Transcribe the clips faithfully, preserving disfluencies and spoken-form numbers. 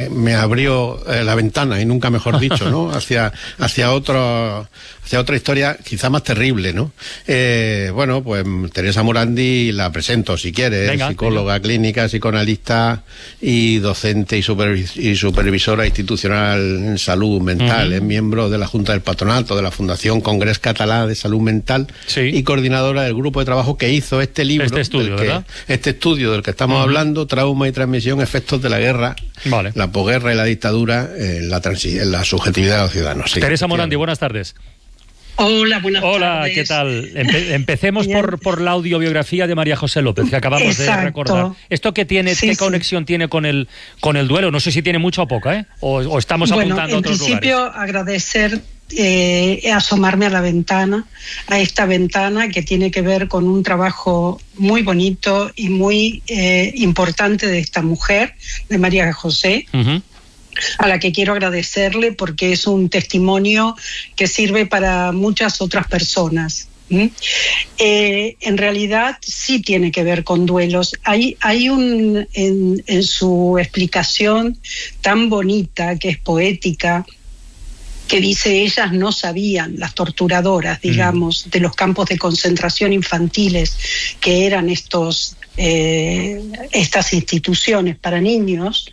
me, me abrió eh, la ventana, y nunca mejor dicho, ¿no? hacia, hacia otro, hacia otra historia quizá más terrible, ¿no? Eh, bueno, pues Teresa Morandi la presento si quieres, venga, psicóloga venga. clínica, psicoanalista y docente y, supervis y supervisora institucional en salud mental. Uh-huh. Es miembro de la Junta del Patronato de la Fundación Congrés Català de Salud Mental, sí, y coordinadora del grupo de trabajo que hizo este libro, este estudio, del que, ¿verdad? Este estudio del que estamos uh-huh. hablando, Trauma y Transmisión, Efectos de la Guerra, vale. la posguerra y la dictadura en la, en la subjetividad de los ciudadanos. Sí, Teresa Morandi, buenas tardes. Hola, buenas Hola, tardes. ¿qué tal? Empe empecemos por, por la audiobiografía de María José López, que acabamos Exacto. de recordar. ¿Esto qué tiene, sí, qué sí. conexión tiene con el con el duelo? No sé si tiene mucho o poca, ¿eh? O, o estamos bueno, apuntando a otros lugares. Bueno, en principio agradecer, eh, asomarme a la ventana, a esta ventana que tiene que ver con un trabajo muy bonito y muy eh, importante de esta mujer, de María José. Uh-huh. A la que quiero agradecerle porque es un testimonio que sirve para muchas otras personas. ¿Mm? Eh, en realidad sí tiene que ver con duelos. Hay, hay un, en, en su explicación tan bonita, que es poética, que dice: ellas no sabían, las torturadoras, digamos, mm. de los campos de concentración infantiles, que eran estos, eh, estas instituciones para niños.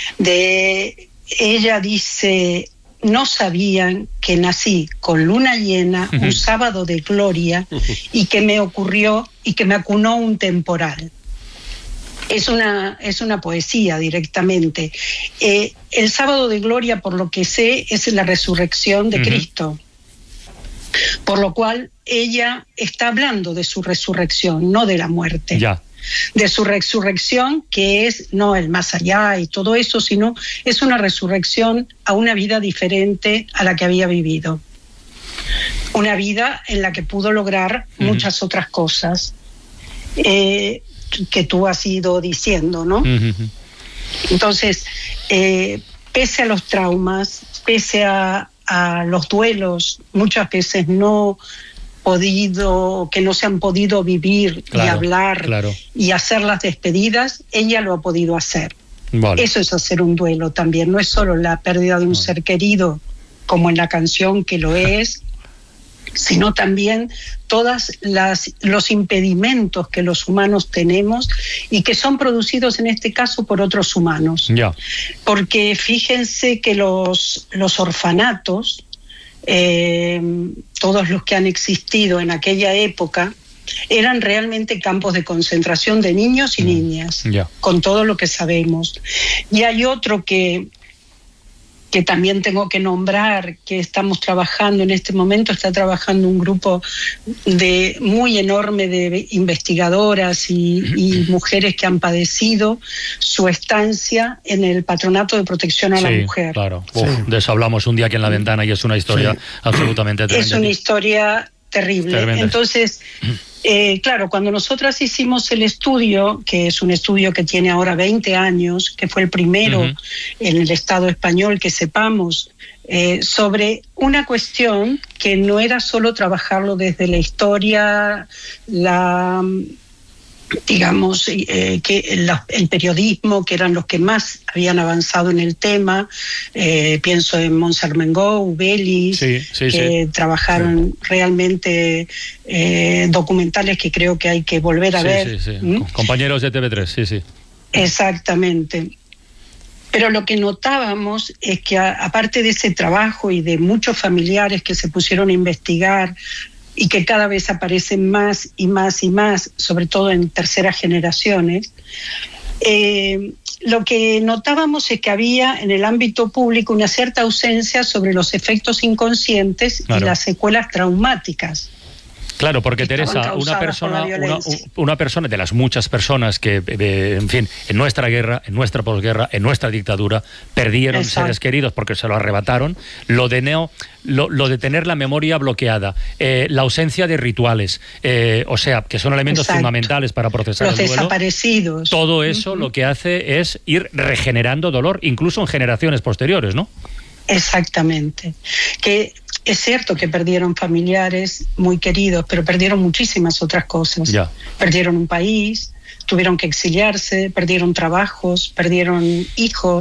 De ella dice: no sabían que nací con luna llena, un sábado de gloria, y que me ocurrió y que me acunó un temporal. Es una, es una poesía directamente. Eh, el sábado de gloria, por lo que sé, es la resurrección de uh-huh. Cristo. Por lo cual ella está hablando de su resurrección, no de la muerte. Ya. De su resurrección, que es no el más allá y todo eso, sino es una resurrección a una vida diferente a la que había vivido. Una vida en la que pudo lograr uh-huh. muchas otras cosas eh, que tú has ido diciendo, ¿no? Uh-huh. Entonces, eh, pese a los traumas, pese a, a los duelos, muchas veces no podido, que no se han podido vivir claro, y hablar claro. y hacer las despedidas, ella lo ha podido hacer. Vale. Eso es hacer un duelo también, no es solo la pérdida de un vale. ser querido, como en la canción que lo es, sino también todos los impedimentos que los humanos tenemos y que son producidos en este caso por otros humanos. Ya. Porque fíjense que los, los orfanatos, Eh, todos los que han existido en aquella época, eran realmente campos de concentración de niños y niñas, yeah. con todo lo que sabemos. Y hay otro que, que también tengo que nombrar, que estamos trabajando en este momento, está trabajando un grupo de muy enorme de investigadoras y, y mujeres que han padecido su estancia en el Patronato de Protección a sí, la Mujer. Claro, Uf, sí. de eso hablamos un día aquí en La Ventana y es una historia sí. absolutamente tremenda. Es una historia terrible. Tremenda. Entonces, eh, claro, cuando nosotras hicimos el estudio, que es un estudio que tiene ahora veinte años, que fue el primero uh-huh. en el Estado español que sepamos, eh, sobre una cuestión que no era solo trabajarlo desde la historia, la... digamos, eh, que el, el periodismo, que eran los que más habían avanzado en el tema, eh, pienso en Montserrat-Mengou, Belis, sí, sí, que sí. trabajaron sí. realmente eh, documentales que creo que hay que volver a sí, ver. Sí, sí. ¿Mm? Compañeros de T V tres, sí, sí. Exactamente. Pero lo que notábamos es que a, aparte de ese trabajo y de muchos familiares que se pusieron a investigar, y que cada vez aparecen más y más y más, sobre todo en terceras generaciones, eh, lo que notábamos es que había en el ámbito público una cierta ausencia sobre los efectos inconscientes claro. y las secuelas traumáticas. Claro, porque Teresa, una persona, una, una persona de las muchas personas que, eh, en fin, en nuestra guerra, en nuestra posguerra, en nuestra dictadura, perdieron Exacto. seres queridos porque se lo arrebataron, lo de neo, lo, lo de tener la memoria bloqueada, eh, la ausencia de rituales, eh, o sea, que son elementos Exacto. fundamentales para procesar Los el duelo. desaparecidos. Todo eso uh-huh. lo que hace es ir regenerando dolor, incluso en generaciones posteriores, ¿no? Exactamente. Que es cierto que perdieron familiares muy queridos, pero perdieron muchísimas otras cosas. Ya. Perdieron un país, tuvieron que exiliarse, perdieron trabajos, perdieron hijos,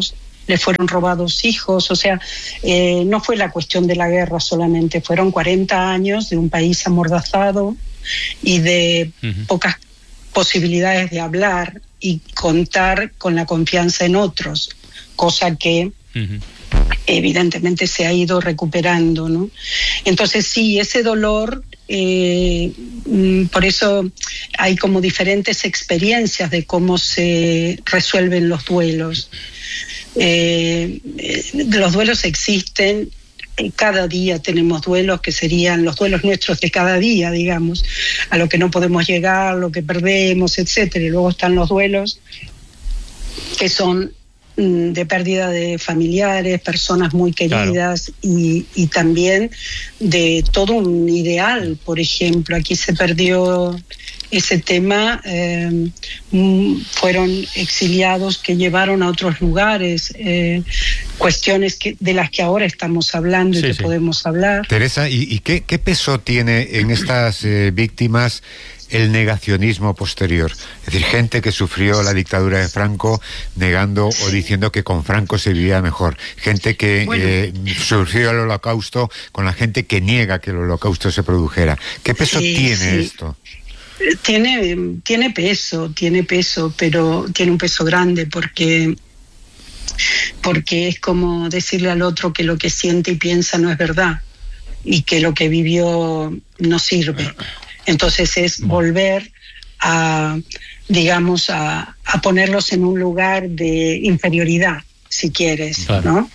le fueron robados hijos, o sea, eh, no fue la cuestión de la guerra solamente, fueron cuarenta años de un país amordazado y de uh-huh. pocas posibilidades de hablar y contar con la confianza en otros, cosa que uh-huh. evidentemente se ha ido recuperando, ¿no? Entonces sí, ese dolor, eh, por eso hay como diferentes experiencias de cómo se resuelven los duelos. Eh, los duelos existen, cada día tenemos duelos que serían los duelos nuestros de cada día, digamos, a lo que no podemos llegar, lo que perdemos, etcétera. Y luego están los duelos que son de pérdida de familiares, personas muy queridas, claro. y, y también de todo un ideal. Por ejemplo, aquí se perdió ese tema, eh, fueron exiliados que llevaron a otros lugares, eh, cuestiones que, de las que ahora estamos hablando y sí, que sí. podemos hablar. Teresa, ¿y, y qué, qué peso tiene en estas eh, víctimas el negacionismo posterior? Es decir, gente que sufrió la dictadura de Franco negando o diciendo que con Franco se vivía mejor. Gente que bueno. eh, sufrió el holocausto con la gente que niega que el holocausto se produjera. ¿Qué peso sí, tiene sí. esto? Tiene, tiene peso, tiene peso, pero tiene un peso grande porque, porque es como decirle al otro que lo que siente y piensa no es verdad y que lo que vivió no sirve. Entonces es volver a, digamos, a, a ponerlos en un lugar de inferioridad, si quieres, claro. ¿no?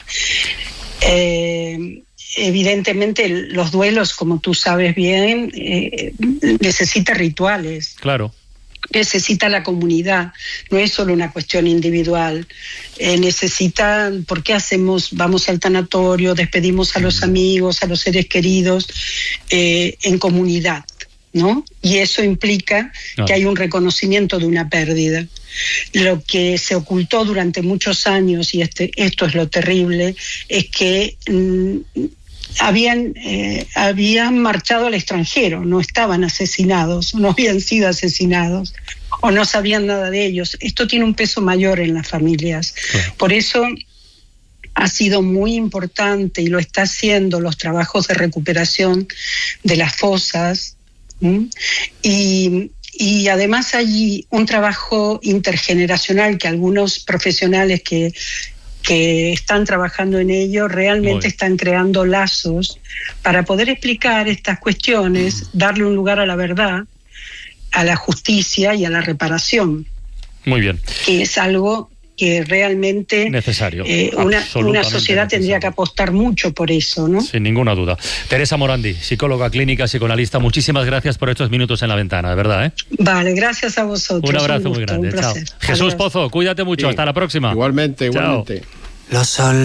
Eh, evidentemente los duelos, como tú sabes bien, eh, necesita rituales. Claro. Necesita la comunidad, no es solo una cuestión individual. Eh, necesita, ¿por qué hacemos? Vamos al tanatorio, despedimos a los amigos, a los seres queridos, eh, en comunidad, ¿no? Y eso implica claro. que hay un reconocimiento de una pérdida. Lo que se ocultó durante muchos años, y este, esto es lo terrible, es que mmm, habían, eh, habían marchado al extranjero, no estaban asesinados, no habían sido asesinados, o no sabían nada de ellos. Esto tiene un peso mayor en las familias. Claro. Por eso ha sido muy importante, y lo está haciendo, los trabajos de recuperación de las fosas, ¿Mm? y Y además hay un trabajo intergeneracional que algunos profesionales que, que están trabajando en ello realmente están creando lazos para poder explicar estas cuestiones, darle un lugar a la verdad, a la justicia y a la reparación. Muy bien. Que es algo que realmente necesario. Eh, una, una sociedad tendría que apostar mucho por eso, ¿no? Sin ninguna duda. Teresa Morandi, psicóloga clínica, psicoanalista, muchísimas gracias por estos minutos en La Ventana, de verdad, ¿eh? Vale, gracias a vosotros. Un abrazo un gusto, muy grande. Un Chao. Jesús Pozo, cuídate mucho. Sí. Hasta la próxima. Igualmente, igualmente. Chao.